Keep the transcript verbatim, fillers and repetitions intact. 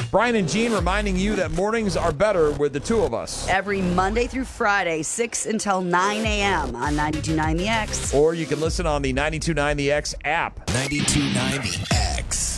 Brian and Gene reminding you that mornings are better with the two of us. Every Monday through Friday, six until nine a.m. on ninety-two point nine The X. Or you can listen on the ninety-two point nine The X app. ninety-two point nine The X.